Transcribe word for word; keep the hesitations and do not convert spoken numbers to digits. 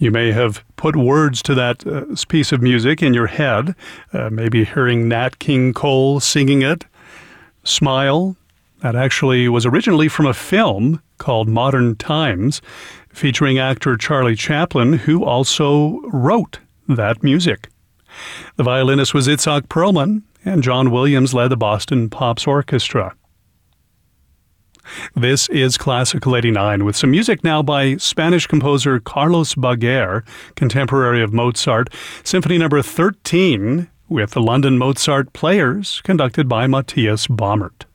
You may have put words to that uh, piece of music in your head, uh, maybe hearing Nat King Cole singing it. Smile, that actually was originally from a film called Modern Times, featuring actor Charlie Chaplin, who also wrote that music. The violinist was Itzhak Perlman, and John Williams led the Boston Pops Orchestra. This is Classical eighty-nine, with some music now by Spanish composer Carlos Baguer, contemporary of Mozart, Symphony Number thirteen, with the London Mozart Players, conducted by Matthias Baumert.